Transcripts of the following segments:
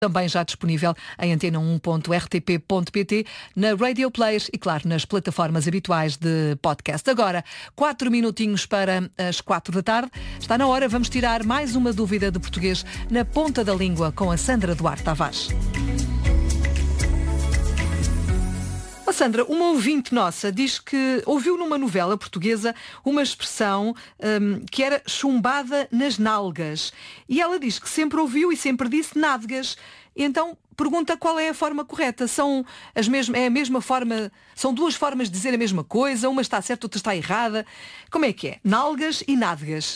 Também já disponível em antena1.rtp.pt, na Radio Players e, claro, nas plataformas habituais de podcast. Agora, 4 minutinhos para as 4 da tarde. Está na hora, vamos tirar mais uma dúvida de português na ponta da língua com a Sandra Duarte Tavares. Oh, Sandra, uma ouvinte nossa diz que ouviu numa novela portuguesa uma expressão que era chumbada nas nalgas. E ela diz que sempre ouviu e sempre disse nádegas. E então pergunta qual é a forma correta. É a mesma forma, são duas formas de dizer a mesma coisa, uma está certa, outra está errada. Como é que é? Nalgas e nádegas.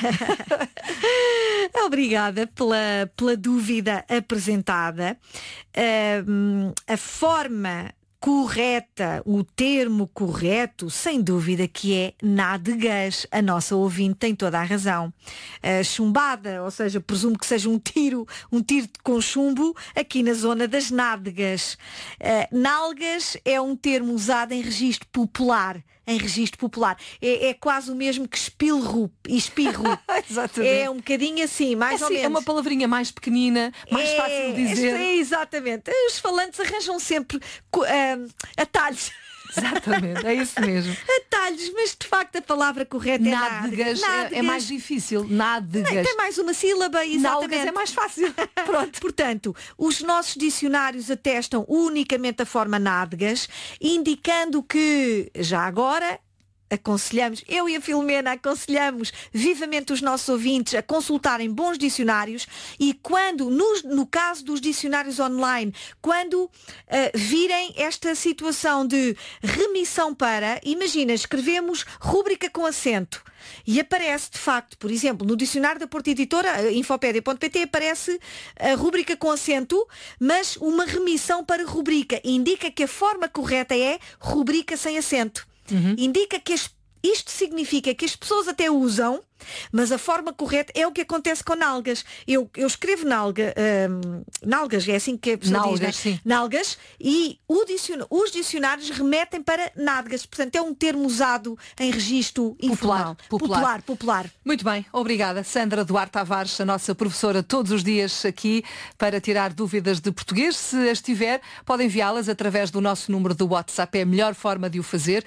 Obrigada pela dúvida apresentada. A forma correta, o termo correto, sem dúvida que é nádegas. A nossa ouvinte tem toda a razão. Chumbada, ou seja, presumo que seja um tiro com chumbo aqui na zona das nádegas. Nalgas é um termo usado em registro popular. É quase o mesmo que espirro. Exatamente. É um bocadinho assim, mais ou menos. É uma palavrinha mais pequenina, mais fácil de dizer. Exatamente. Os falantes arranjam sempre atalhos. Exatamente, é isso mesmo. Atalhos, mas de facto a palavra correta é nádegas. É mais difícil. Nádegas. Tem mais uma sílaba, exatamente. Nádegas é mais fácil. Pronto. Portanto, os nossos dicionários atestam unicamente a forma nádegas, indicando que, já agora, aconselhamos, eu e a Filomena aconselhamos vivamente os nossos ouvintes a consultarem bons dicionários e quando, no caso dos dicionários online, quando virem esta situação de remissão para, imagina, escrevemos rúbrica com acento e aparece de facto, por exemplo, no dicionário da Porta Editora, infopédia.pt, aparece a rúbrica com acento, mas uma remissão para rubrica. Indica que a forma correta é rubrica sem acento. Indica que isto significa que as pessoas até usam, mas a forma correta é o que acontece com nalgas. Eu escrevo nalgas, é assim que a pessoa nalgas, diz, né? Sim. Nalgas, e os dicionários remetem para nádegas. Portanto, é um termo usado em registro informal. Popular. Muito bem, obrigada. Sandra Duarte Tavares, a nossa professora todos os dias aqui para tirar dúvidas de português. Se as tiver, pode enviá-las através do nosso número do WhatsApp. É a melhor forma de o fazer.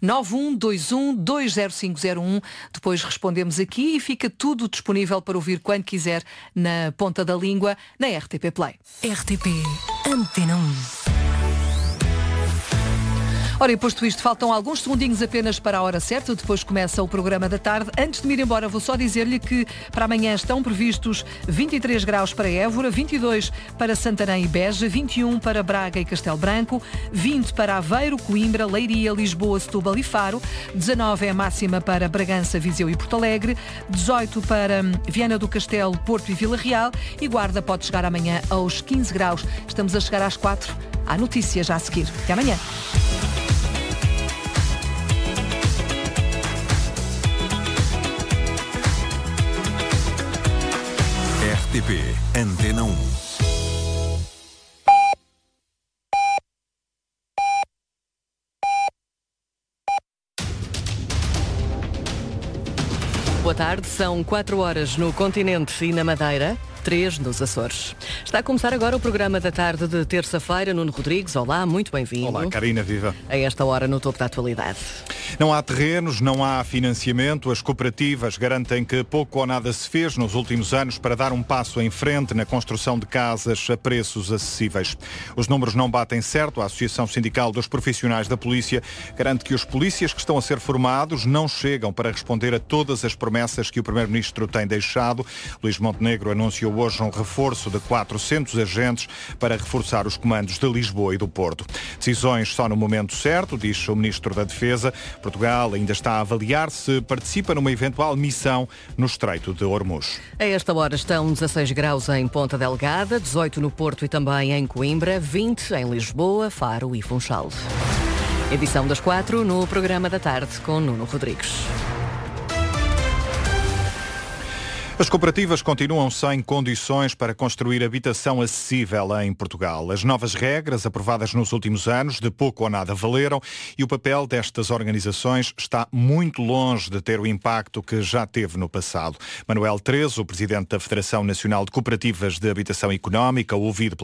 912120501. Depois respondemos aqui e fica tudo disponível para ouvir quando quiser na ponta da língua, na RTP Play. RTP Antena 1. Ora, e posto isto, faltam alguns segundinhos apenas para a hora certa, depois começa o programa da tarde. Antes de me ir embora, vou só dizer-lhe que para amanhã estão previstos 23 graus para Évora, 22 para Santarém e Beja, 21 para Braga e Castelo Branco, 20 para Aveiro, Coimbra, Leiria, Lisboa, Setúbal e Faro, 19 é a máxima para Bragança, Viseu e Porto Alegre, 18 para Viana do Castelo, Porto e Vila Real e Guarda pode chegar amanhã aos 15 graus. Estamos a chegar às 4. Há notícias já a seguir. Até amanhã. RTP Antena 1. Boa tarde, são 4 horas no continente e na Madeira, 3 nos Açores. Está a começar agora o programa da tarde de terça-feira. Nuno Rodrigues, olá, muito bem-vindo. Olá, Karina, viva. A esta hora no topo da atualidade. Não há terrenos, não há financiamento. As cooperativas garantem que pouco ou nada se fez nos últimos anos para dar um passo em frente na construção de casas a preços acessíveis. Os números não batem certo. A Associação Sindical dos Profissionais da Polícia garante que os polícias que estão a ser formados não chegam para responder a todas as promessas que o Primeiro-Ministro tem deixado. Luís Montenegro anunciou hoje um reforço de 400 agentes para reforçar os comandos de Lisboa e do Porto. Decisões só no momento certo, diz o Ministro da Defesa. Portugal ainda está a avaliar se participa numa eventual missão no Estreito de Hormuz. A esta hora estão 16 graus em Ponta Delgada, 18 no Porto e também em Coimbra, 20 em Lisboa, Faro e Funchal. Edição das 4 no programa da tarde com Nuno Rodrigues. As cooperativas continuam sem condições para construir habitação acessível em Portugal. As novas regras, aprovadas nos últimos anos, de pouco ou nada valeram e o papel destas organizações está muito longe de ter o impacto que já teve no passado. Manuel Trezo, o presidente da Federação Nacional de Cooperativas de Habitação Económica, ouvido